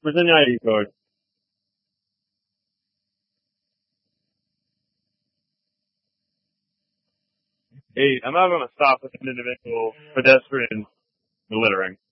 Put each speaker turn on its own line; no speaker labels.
Present your ID card. 8. I'm not going to stop with an individual pedestrian littering.